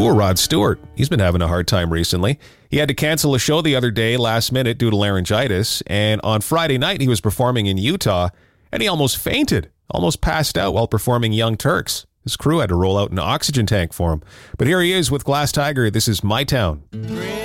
Poor Rod Stewart. He's been having a hard time recently. He had to cancel a show the other day last minute due to laryngitis, and on Friday night he was performing in Utah, and he almost fainted, almost passed out while performing Young Turks. His crew had to roll out an oxygen tank for him. But here he is with Glass Tiger. This is My Town.